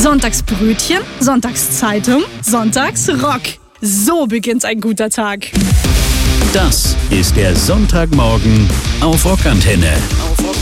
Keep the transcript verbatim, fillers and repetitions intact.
Sonntagsbrötchen, Sonntagszeitung, Sonntagsrock. So beginnt ein guter Tag. Das ist der Sonntagmorgen auf Rockantenne.